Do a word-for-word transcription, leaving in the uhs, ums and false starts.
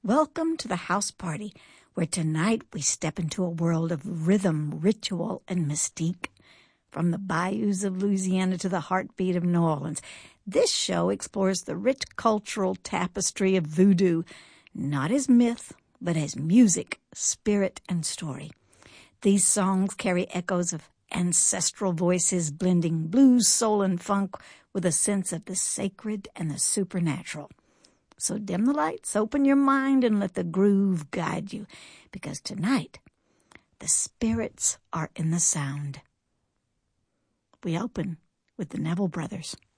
Welcome to the house party, where tonight we step into a world of rhythm, ritual, and mystique. From the bayous of Louisiana to the heartbeat of New Orleans, this show explores the rich cultural tapestry of voodoo, not as myth, but as music, spirit, and story. These songs carry echoes of ancestral voices blending blues, soul, and funk with a sense of the sacred and the supernatural. So dim the lights, open your mind, and let the groove guide you, because tonight, the spirits are in the sound. We open with the Neville Brothers.